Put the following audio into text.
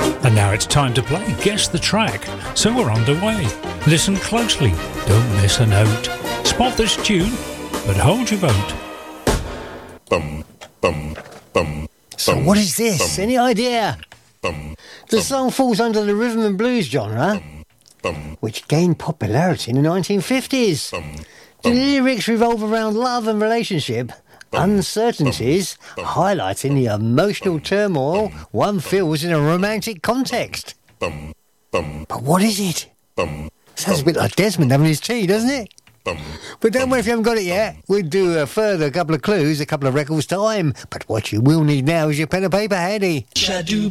And now it's time to play Guess the Track, so we're underway. Listen closely, don't miss a note. Spot this tune, but hold your vote. So what is this? Any idea? The song falls under the rhythm and blues genre, which gained popularity in the 1950s. The lyrics revolve around love and relationship, uncertainties, highlighting the emotional turmoil one feels in a romantic context. But what is it? Sounds a bit like Desmond having his tea, doesn't it? But don't worry if you haven't got it yet. We'll do a further couple of clues, a couple of records time. But what you will need now is your pen and paper handy.